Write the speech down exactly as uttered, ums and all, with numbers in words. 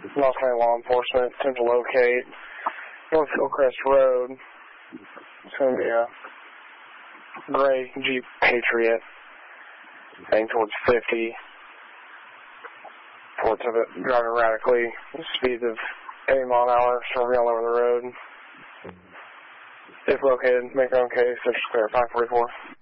North County Law Enforcement, attempt to locate North Hillcrest Road. It's going to be a gray Jeep Patriot, heading towards fifty. Reports of it driving erratically, speeds of eighty mile an hour, swerving all over the road. If located, make your own case, search clear five forty-four.